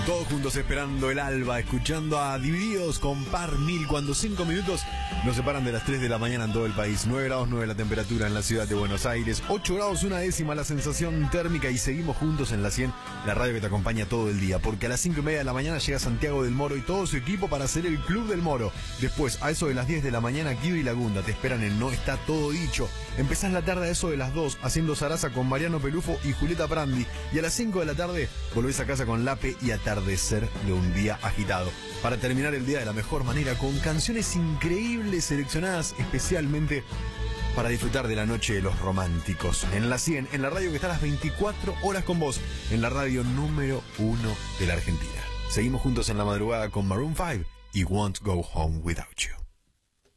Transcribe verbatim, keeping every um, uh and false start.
Todos juntos esperando el alba, escuchando a Divididos con Par Mil, cuando cinco minutos nos separan de las tres de la mañana en todo el país. nueve grados nueve la temperatura en la ciudad de Buenos Aires, ocho grados una décima la sensación térmica, y seguimos juntos en la cien, la radio que te acompaña todo el día, porque a las cinco y media de la mañana llega Santiago del Moro y todo su equipo para hacer el Club del Moro. Después, a eso de las diez de la mañana, Guido y Lagunda te esperan en No Está Todo Dicho. Empezás la tarde a eso de las dos haciendo zaraza con Mariano Pelufo y Julieta Prandi, y a las cinco de la tarde volvés a casa con Lape y Atardecer de un día agitado, para terminar el día de la mejor manera con canciones increíbles seleccionadas especialmente para disfrutar de la noche de los románticos. En la cien, en la radio que está a las veinticuatro horas con vos, en la radio número uno de la Argentina. Seguimos juntos en la madrugada con Maroon five y Won't Go Home Without You.